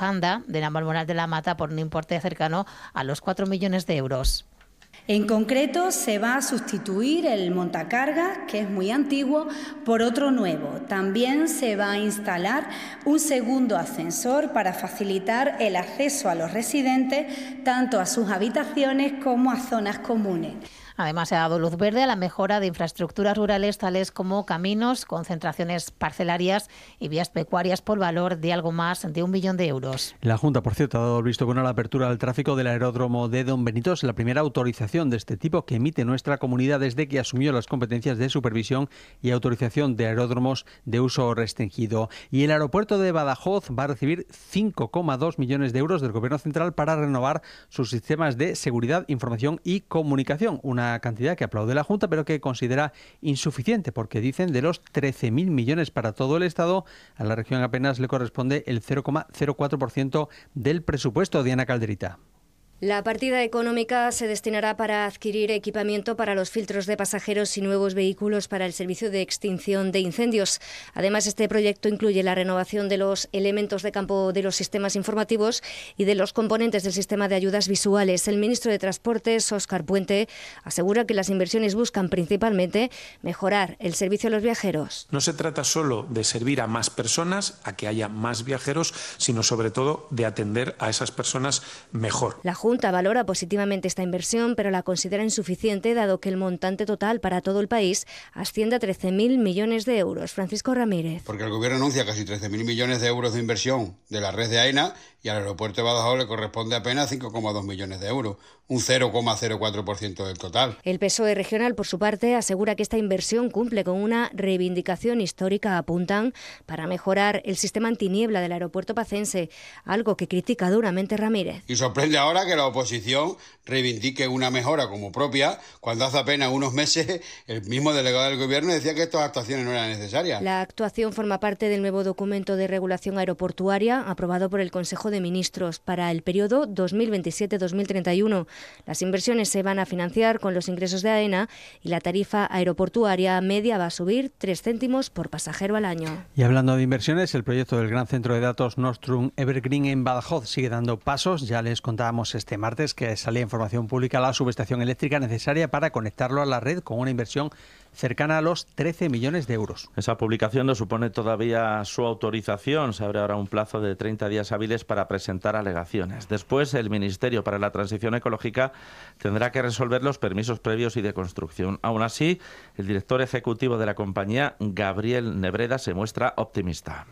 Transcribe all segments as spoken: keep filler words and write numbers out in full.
Honda de Navalmoral de la Mata por un importe cercano a los cuatro millones de euros. En concreto, se va a sustituir el montacargas, que es muy antiguo, por otro nuevo. También se va a instalar un segundo ascensor para facilitar el acceso a los residentes tanto a sus habitaciones como a zonas comunes. Además, se ha dado luz verde a la mejora de infraestructuras rurales tales como caminos, concentraciones parcelarias y vías pecuarias por valor de algo más de un millón de euros. La Junta, por cierto, ha dado el visto bueno a la apertura del tráfico del aeródromo de Don Benito. Es la primera autorización de este tipo que emite nuestra comunidad desde que asumió las competencias de supervisión y autorización de aeródromos de uso restringido. Y el aeropuerto de Badajoz va a recibir cinco coma dos millones de euros del Gobierno central para renovar sus sistemas de seguridad, información y comunicación. Una Una cantidad que aplaude la Junta, pero que considera insuficiente, porque dicen de los trece mil millones para todo el Estado, a la región apenas le corresponde el cero coma cero cuatro por ciento del presupuesto. Diana Calderita. La partida económica se destinará para adquirir equipamiento para los filtros de pasajeros y nuevos vehículos para el servicio de extinción de incendios. Además, este proyecto incluye la renovación de los elementos de campo de los sistemas informativos y de los componentes del sistema de ayudas visuales. El ministro de Transportes, Óscar Puente, asegura que las inversiones buscan principalmente mejorar el servicio a los viajeros. No se trata solo de servir a más personas, a que haya más viajeros, sino sobre todo de atender a esas personas mejor. La Junta valora positivamente esta inversión, pero la considera insuficiente dado que el montante total para todo el país asciende a trece mil millones de euros. Francisco Ramírez. Porque el Gobierno anuncia casi trece mil millones de euros de inversión de la red de AENA y al aeropuerto de Badajoz le corresponde apenas cinco coma dos millones de euros, un cero coma cero cuatro por ciento del total. El P S O E regional, por su parte, asegura que esta inversión cumple con una reivindicación histórica, apuntan, para mejorar el sistema antiniebla del aeropuerto pacense, algo que critica duramente Ramírez. Y sorprende ahora que la oposición reivindique una mejora como propia, cuando hace apenas unos meses el mismo delegado del Gobierno decía que estas actuaciones no eran necesarias. La actuación forma parte del nuevo documento de regulación aeroportuaria aprobado por el Consejo de Ministros para el periodo dos mil veintisiete dos mil treinta y uno. Las inversiones se van a financiar con los ingresos de AENA y la tarifa aeroportuaria media va a subir tres céntimos por pasajero al año. Y hablando de inversiones, el proyecto del gran centro de datos Nostrum Evergreen en Badajoz sigue dando pasos. Ya les contábamos este martes que salía información pública la subestación eléctrica necesaria para conectarlo a la red con una inversión cercana a los trece millones de euros. Esa publicación no supone todavía su autorización. Se abre ahora un plazo de treinta días hábiles para presentar alegaciones. Después, el Ministerio para la Transición Ecológica tendrá que resolver los permisos previos y de construcción. Aún así, el director ejecutivo de la compañía, Gabriel Nebreda, se muestra optimista.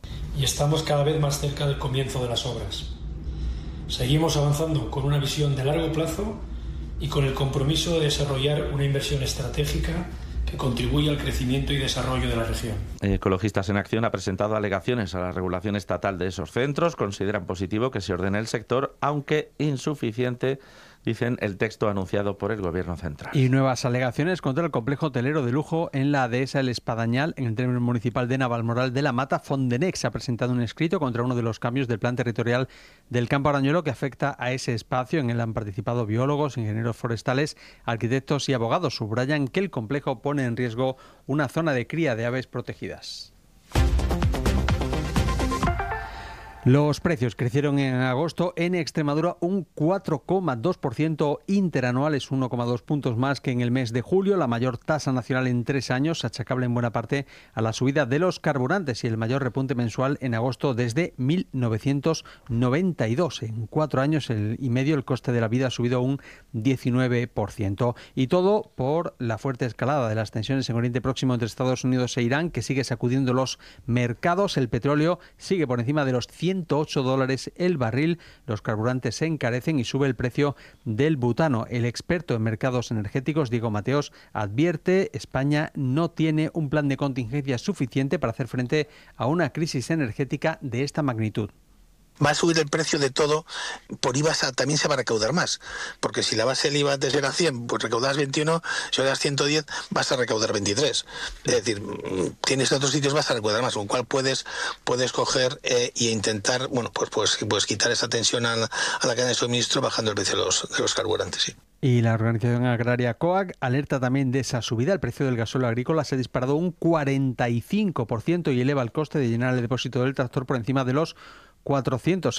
Y estamos cada vez más cerca del comienzo de las obras. Seguimos avanzando con una visión de largo plazo y con el compromiso de desarrollar una inversión estratégica que contribuye al crecimiento y desarrollo de la región. Ecologistas en Acción ha presentado alegaciones a la regulación estatal de esos centros. Consideran positivo que se ordene el sector, aunque insuficiente, dicen, el texto anunciado por el Gobierno central. Y nuevas alegaciones contra el complejo hotelero de lujo en la dehesa El Espadañal, en el término municipal de Navalmoral de la Mata. Fondenex ha presentado un escrito contra uno de los cambios del plan territorial del Campo Arañuelo que afecta a ese espacio. En él han participado biólogos, ingenieros forestales, arquitectos y abogados. Subrayan que el complejo pone en riesgo una zona de cría de aves protegidas. Los precios crecieron en agosto en Extremadura un cuatro coma dos por ciento interanual, es uno coma dos puntos más que en el mes de julio, la mayor tasa nacional en tres años, achacable en buena parte a la subida de los carburantes y el mayor repunte mensual en agosto desde mil novecientos noventa y dos. En cuatro años el, y medio el coste de la vida ha subido un diecinueve por ciento. Y todo por la fuerte escalada de las tensiones en Oriente Próximo entre Estados Unidos e Irán, que sigue sacudiendo los mercados. El petróleo sigue por encima de los ciento ocho dólares el barril, los carburantes se encarecen y sube el precio del butano. El experto en mercados energéticos, Diego Mateos, advierte España no tiene un plan de contingencia suficiente para hacer frente a una crisis energética de esta magnitud. Va a subir el precio de todo, por I V A también se va a recaudar más, porque si la base del I V A antes era cien, pues recaudas veintiuno, si ahora das ciento diez, vas a recaudar veintitrés. Es decir, tienes otros sitios, vas a recaudar más, con lo cual puedes, puedes coger eh, e intentar, bueno, pues, pues, pues quitar esa tensión a la, a la cadena de suministro bajando el precio de los, de los carburantes, sí. Y la organización agraria COAG alerta también de esa subida. El precio del gasóleo agrícola se ha disparado un cuarenta y cinco por ciento y eleva el coste de llenar el depósito del tractor por encima de los cuatrocientos